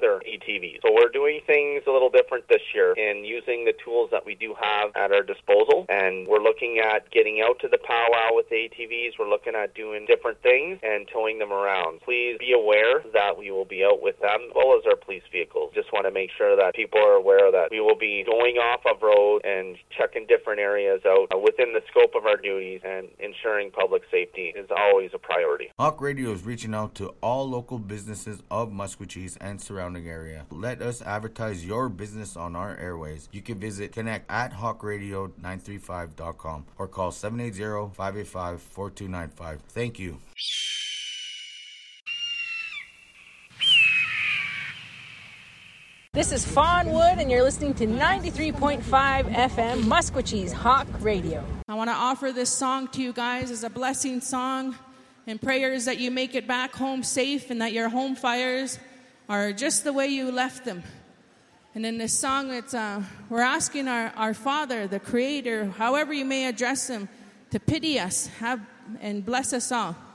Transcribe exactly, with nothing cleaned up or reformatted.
other A T Vs. So we're doing things a little different this year in using the tools that we do have at our disposal, and we're looking at getting out to the powwow with A T Vs. We're looking at doing different things and towing them around. Please be aware that we will be out with them as well as our police vehicles. Just want to make sure that people are aware that we will be going off of road and checking different areas out uh, within the scope of our duties, and ensuring public safety is always a priority. Hawk Radio is reaching out to all local businesses of Maskwacis and surrounding area. Let us advertise your business on our airways. You can visit connect at hawk radio nine three five dot com or call seven eight zero, five eight five, four two nine five. Thank you. This is Fawn Wood, and you're listening to ninety-three point five F M Maskwacis Hawk Radio. I want to offer this song to you guys as a blessing song, and prayers that you make it back home safe and that your home fires are just the way you left them. And in this song, it's uh, we're asking our, our Father, the Creator, however you may address Him, to pity us have, and bless us all.